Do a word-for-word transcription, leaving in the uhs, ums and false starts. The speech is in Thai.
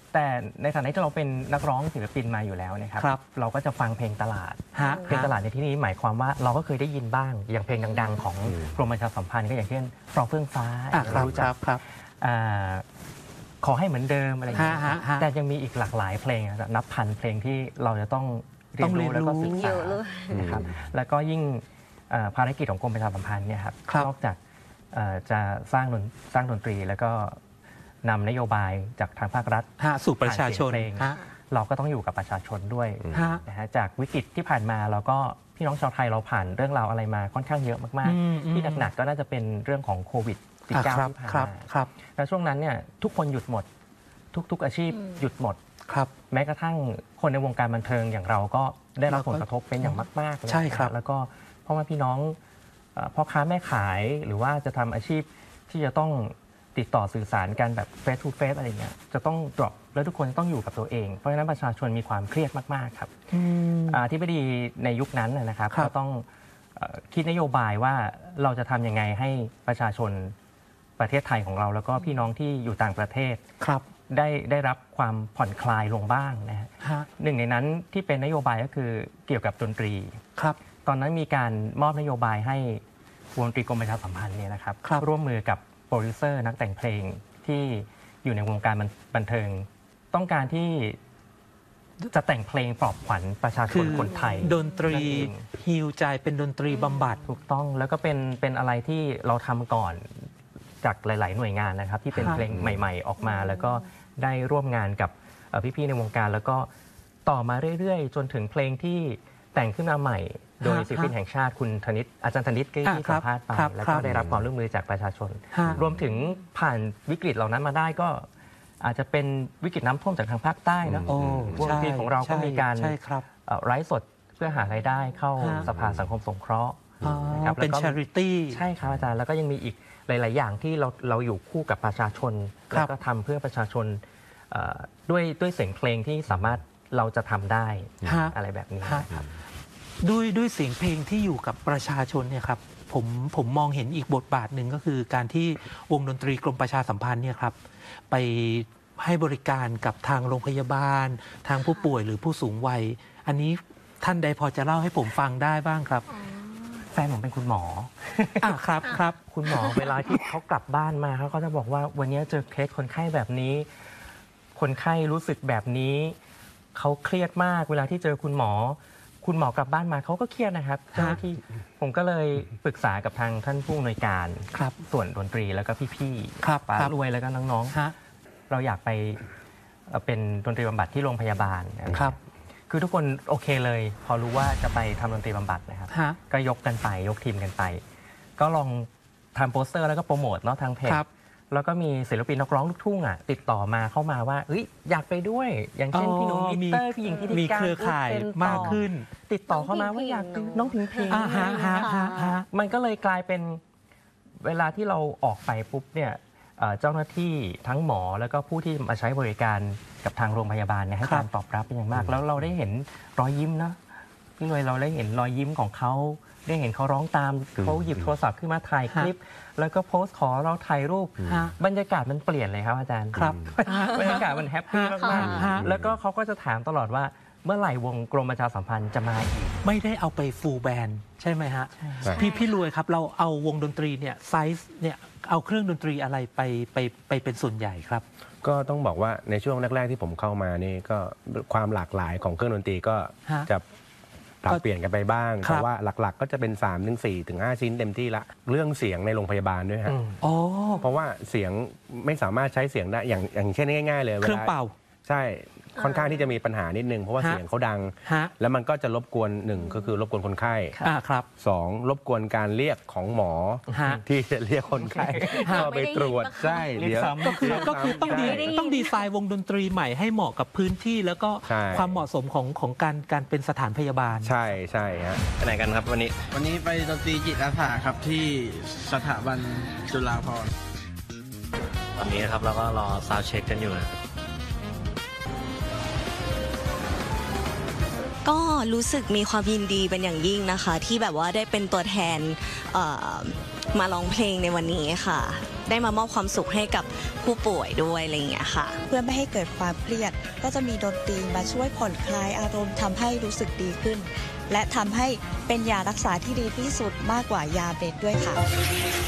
แต่ในฐานะที่เราเป็นนักร้องศิลปินมาอยู่แล้วนะครับรบเราก็จะฟังเพลงตลาดเพลงตลาดในที่นี้หมายความว่าเราก็เคยได้ยินบ้างอย่างเพลงดังๆของกรมประชาสัมพันธ์ก็อย่างเช่นฟรองเฟื่องฟ้ารู้จักครับขอให้เหมือนเดิมอะไรอย่างเงี้ยแต่ยังมีอีกหลากหลายเพลงนับพันเพลงที่เราจะต้องเรียนรู้แล้วก็ศึกษานะครับแล้วก็ยิ่งภารกิจของกรมประชาสัมพันธ์เนี่ยครับนอกจากจะสร้างสร้างดนตรีแล้วก็นำนโยบายจากทางภาครัฐสู่ประชาชนเราก็ต้องอยู่กับประชาชนด้วยนะฮะจากวิกฤตที่ผ่านมาเราก็พี่น้องชาวไทยเราผ่านเรื่องราวอะไรมาค่อนข้างเยอะมากๆที่หนักๆก็น่าจะเป็นเรื่องของโควิดสิบเก้าที่ผ่านมาแล้วช่วงนั้นเนี่ยทุกคนหยุดหมดทุกๆอาชีพหยุดหมดแม้กระทั่งคนในวงการบันเทิงอย่างเราก็ได้รับผลกระทบเป็นอย่างมากๆเลยแล้วก็เพราะว่าพี่น้องพ่อค้าแม่ขายหรือว่าจะทำอาชีพที่จะต้องติดต่อสื่อสารกันแบบเฟซทูเฟซอะไรเงี้ยจะต้องดรอปแล้วทุกคนต้องอยู่กับตัวเองเพราะฉะนั้นประชาชนมีความเครียดมากๆครับที่พอดีในยุคนั้นนะครับก็ต้องคิดนโยบายว่าเราจะทำยังไงให้ประชาชนประเทศไทยของเราแล้วก็พี่น้องที่อยู่ต่างประเทศได้ได้รับความผ่อนคลายลงบ้างนะฮะหนึ่งในนั้นที่เป็นนโยบายก็คือเกี่ยวกับดนตรีครับตอนนั้นมีการมอบนโยบายให้วงดนตรีกรมประชาสัมพันธ์เนี่ยนะครับร่วมมือกับโปรดิวเซอร์นักแต่งเพลงที่อยู่ในวงการบันเทิงต้องการที่จะแต่งเพลงปลอบขวัญประชาชนคนไทยดนตรีฮีลใจเป็นดนตรีบำบัดถูกต้องแล้วก็เป็นเป็นอะไรที่เราทำก่อนจากหลายๆหน่วยงานนะครับที่เป็นเพลงใหม่ๆออกมาแล้วก็ได้ร่วมงานกับพี่ๆในวงการแล้วก็ต่อมาเรื่อยๆจนถึงเพลงที่แต่งขึ้นมาใหม่โดยศิลปินแห่งชาติคุณธนิตอาจารย์ธนิตที่สัมภาษณ์ไปแล้วก็ได้รับความร่วมมือจากประชาชนรวมถึงผ่านวิกฤตเหล่านั้นมาได้ก็อาจจะเป็นวิกฤตน้ำท่วมจากทางภาคใต้นะวงดนตรีของเราก็มีการไลฟ์สดเพื่อหารายได้เข้าสภาสังคมสงเคราะห์เป็น charity ใช่ครับอาจารย์แล้วก็ยังมีอีกหลายๆอย่างที่เราเราอยู่คู่กับประชาชนแล้วก็ทำเพื่อประชาชนด้วยด้วยเสียงเพลงที่สามารถเราจะทำได้อะไรแบบนี้ครับด้วยด้วยเสียงเพลงที่อยู่กับประชาชนเนี่ยครับผมผมมองเห็นอีกบทบาทหนึ่งก็คือการที่วงดนตรีกรมประชาสัมพันธ์เนี่ยครับไปให้บริการกับทางโรงพยาบาลทางผู้ป่วยหรือผู้สูงวัยอันนี้ท่านใดพอจะเล่าให้ผมฟังได้บ้างครับแฟนผมเป็นคุณหมออ่ะครับครับคุณหมอเวลาที่เขากลับบ้านมาเขาก็จะบอกว่าวันนี้เจอเคสคนไข้แบบนี้คนไข้รู้สึกแบบนี้เขาเครียดมากเวลาที่เจอคุณหมอคุณหมอกลับบ้านมาเขาก็เครียดนะครับเจ้าหน้าที่ผมก็เลยปรึกษากับทางท่านผู้อำนวยการส่วนดนตรีแล้วก็พี่ๆป้ารวยแล้วก็น้องๆเราอยากไปเป็นดนตรีบำบัดที่โรงพยาบาลครับคือทุกคนโอเคเลยพอรู้ว่าจะไปทำดนตรีบำบัดนะครับก็ยกกันไปยกทีมกันไปก็ลองทำโปสเตอร์แล้วก็โปรโมทเนาะทางเพจแล้วก็มีศิลปินนักร้องลูกทุ่งอ่ะติดต่อมาเข้ามาว่าเอ้ยอยากไปด้วยอย่างเช่นพี่หนุ่มมิเตอร์พี่หญิงที่มีเครือข่ายมากขึ้นติดต่อเข้ามาว่าอยากน้องพิงเพลงมันก็เลยกลายเป็นเวลาที่เราออกไปปุ๊บเนี่ยเจ้าหน้าที่ทั้งหมอแล้วก็ผู้ที่มาใช้บริการกับทางโรงพยาบาลเนี่ยให้การตอบรับเป็นอย่างมากแล้วเราได้เห็นรอยยิ้มนะพี่หน่วยเราได้เห็นรอยยิ้มของเขาได้เห็นเขาร้องตามเขาหยิบโทรศัพท์ขึ้นมาถ่ายคลิปแล้วก็โพสต์ขอเราถ่ายรูปบรรยากาศมันเปลี่ยนเลยครับอาจารย์ครับบรรยากาศมันแฮปปี้มากๆแล้วก็เขาก็จะถามตลอดว่าเมื่อไหร่วงกรมประชาสัมพันธ์จะมาอีกไม่ได้เอาไปฟูลแบนด์ใช่ไหมฮะพี่พี่รวยครับเราเอาวงดนตรีเนี่ยไซส์เนี่ยเอาเครื่องดนตรีอะไรไปไปไปเป็นส่วนใหญ่ครับก็ต้องบอกว่าในช่วงแรกๆที่ผมเข้ามานี่ก็ความหลากหลายของเครื่องดนตรีก็จะปรับเปลี่ยนกันไปบ้างแต่ว่าหลักๆก็จะเป็นสามถึงสี่ถึงห้าชิ้นเต็มที่ละเรื่องเสียงในโรงพยาบาลด้วยฮะเพราะว่าเสียงไม่สามารถใช้เสียงได้อย่างอย่างเช่นง่ายๆเลยเครื่องเป่าใช่ค่อนข้างที่จะมีปัญหานิดนึงเพราะว่าเสียงเขาดังแล้วมันก็จะรบกวนหนึ่งก็คือรบกวนคนไข้สองรบกวนการเรียกของหมอที่จะเรียกคนไข้เข้าไปตรวจใช่เดี๋ยวก็คือก็คือต้องดีต้องดีไซน์วงดนตรีใหม่ให้เหมาะกับพื้นที่แล้วก็ความเหมาะสมของของการการเป็นสถานพยาบาลใช่ใช่ฮะไปไหนกันครับวันนี้วันนี้ไปดนตรีจิตอาสาครับที่สถาบันจุฬาภรณ์ตอนนี้นะครับเราก็รอซาวด์เช็คกันอยู่นะก็รู้สึกมีความยินดีเป็นอย่างยิ่งนะคะที่แบบว่าได้เป็นตัวแทนมาร้องเพลงในวันนี้ค่ะได้มามอบความสุขให้กับผู้ป่วยด้วยอะไรอย่างเงี้ยค่ะเพื่อไม่ให้เกิดความเครียดก็จะมีดนตรีมาช่วยผ่อนคลายอารมณ์ทำให้รู้สึกดีขึ้นและทำให้เป็นยารักษาที่ดีที่สุดมากกว่ายาเม็ดด้วยค่ะ